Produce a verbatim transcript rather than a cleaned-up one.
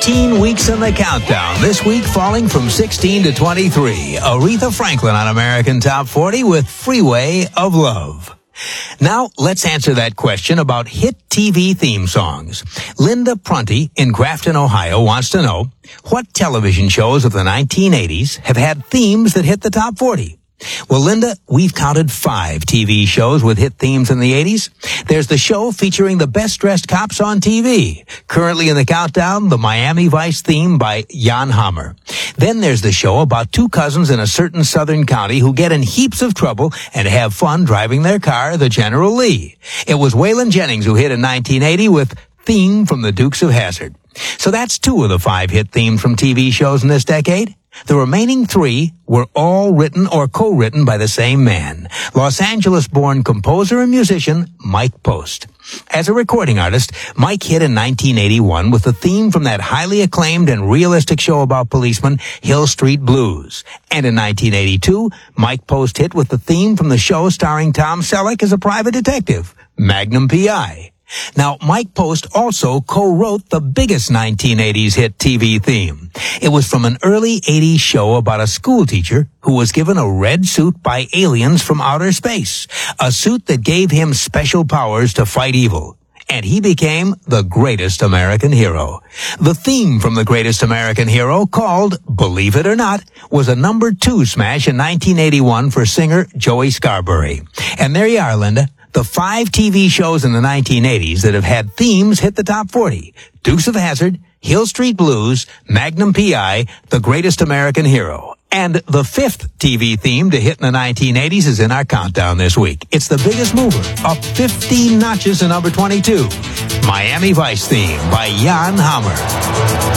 thirteen weeks in the countdown. This week falling from sixteen to twenty-three. Aretha Franklin on American Top forty with Freeway of Love. Now, let's answer that question about hit T V theme songs. Linda Prunty in Grafton, Ohio wants to know, what television shows of the nineteen eighties have had themes that hit the top forty? Well, Linda, we've counted five T V shows with hit themes in the eighties. There's the show featuring the best-dressed cops on T V. Currently in the countdown, the Miami Vice theme by Jan Hammer. Then there's the show about two cousins in a certain southern county who get in heaps of trouble and have fun driving their car, the General Lee. It was Waylon Jennings who hit in nineteen eighty with Theme from the Dukes of Hazzard. So that's two of the five hit themes from T V shows in this decade. The remaining three were all written or co-written by the same man, Los Angeles-born composer and musician Mike Post. As a recording artist, Mike hit in nineteen eighty-one with the theme from that highly acclaimed and realistic show about policemen, Hill Street Blues. And in nineteen eighty-two, Mike Post hit with the theme from the show starring Tom Selleck as a private detective, Magnum P I. Now, Mike Post also co-wrote the biggest nineteen eighties hit T V theme. It was from an early eighties show about a school teacher who was given a red suit by aliens from outer space, a suit that gave him special powers to fight evil. And he became the greatest American hero. The theme from the greatest American hero, called Believe It or Not, was a number two smash in nineteen eighty-one for singer Joey Scarberry. And there you are, Linda. The five T V shows in the nineteen eighties that have had themes hit the top forty. Dukes of Hazzard, Hill Street Blues, Magnum P I, The Greatest American Hero. And the fifth T V theme to hit in the nineteen eighties is in our countdown this week. It's The Biggest Mover, up fifteen notches to number twenty-two. Miami Vice theme by Jan Hammer.